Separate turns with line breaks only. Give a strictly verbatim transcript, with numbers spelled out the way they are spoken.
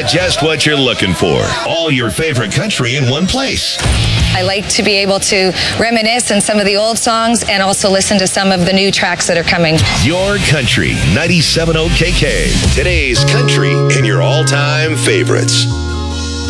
got just what you're looking for. All your favorite country in one place.
I like to be able to reminisce on some of the old songs and also listen to some of the new tracks that are coming.
Your Country, ninety-seven point oh K K. Today's country and your all-time favorites.